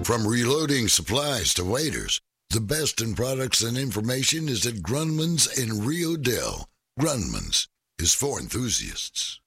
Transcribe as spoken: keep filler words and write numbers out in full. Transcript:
From reloading supplies to waiters, the best in products and information is at Grunman's in Rio Dell. Grunman's is for enthusiasts.